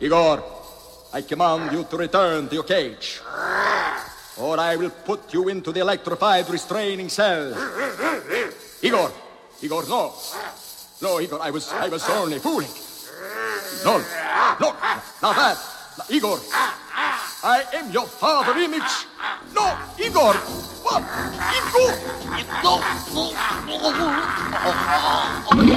Igor, I command you to return to your cage, or I will put you into the electrified restraining cell. Igor, no. No, Igor, I was only fooling. No, not that. Igor, I am your father image. No, Igor, what? Igor!